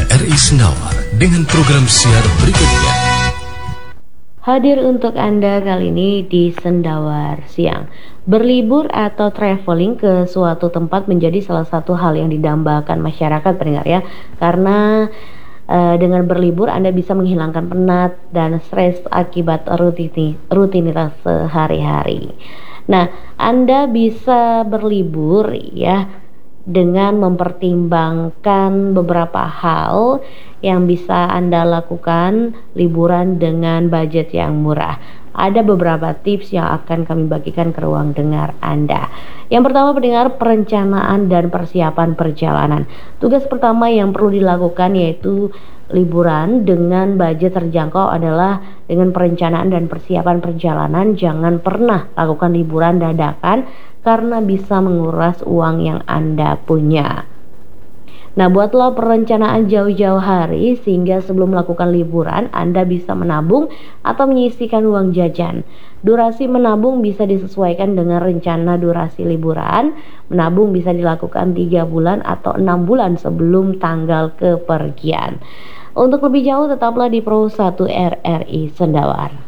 RRI Sendawar dengan program siar berikutnya. Hadir untuk Anda kali ini di Sendawar Siang. Berlibur atau traveling ke suatu tempat menjadi salah satu hal yang didambakan masyarakat pendengar ya. Karena dengan berlibur Anda bisa menghilangkan penat dan stres akibat rutinitas sehari-hari. Nah, Anda bisa berlibur ya dengan mempertimbangkan beberapa hal yang bisa Anda lakukan liburan dengan budget yang murah. Ada beberapa tips yang akan kami bagikan ke ruang dengar Anda. Yang pertama pendengar, perencanaan dan persiapan perjalanan. Tugas pertama yang perlu dilakukan yaitu liburan dengan budget terjangkau adalah dengan perencanaan dan persiapan perjalanan. Jangan pernah lakukan liburan dadakan karena bisa menguras uang yang Anda punya. Nah, buatlah perencanaan jauh-jauh hari sehingga sebelum melakukan liburan Anda bisa menabung atau menyisihkan uang jajan. Durasi menabung bisa disesuaikan dengan rencana durasi liburan. Menabung bisa dilakukan 3 bulan atau 6 bulan sebelum tanggal kepergian. Untuk lebih jauh tetaplah di Pro 1 RRI Sendawar.